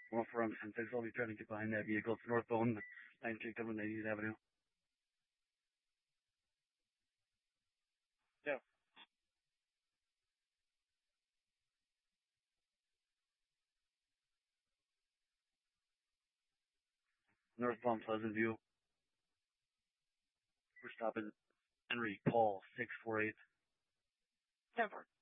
104 I'll be trying to get behind that vehicle. It's northbound, 93 coming 90th Avenue. Yeah. Northbound Pleasant View. We're stopping Henry Paul 648. 10-4.